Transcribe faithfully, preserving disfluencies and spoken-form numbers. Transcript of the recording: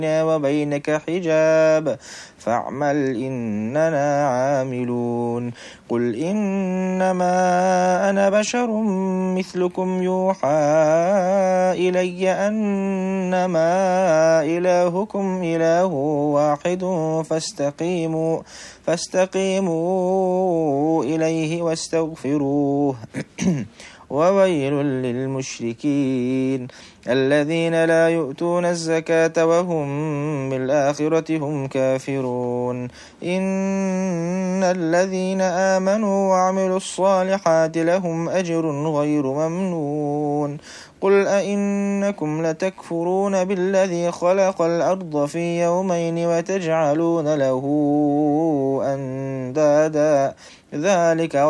وبينك حجاب فاعمل إننا عاملون قل إنما أنا بشر مثلكم يوحى إلي أنما إلهكم إله واحد فاستقيموا فاستقيموا إليه واستغفروه وويل للمشركين الذين لا يؤتون الزكاة وهم بالآخرة هم كافرون إن الذين آمنوا وعملوا الصالحات لهم أجر غير ممنون قل أئنكم لتكفرون بالذي خلق الأرض في يومين وتجعلون له أندادا ذلك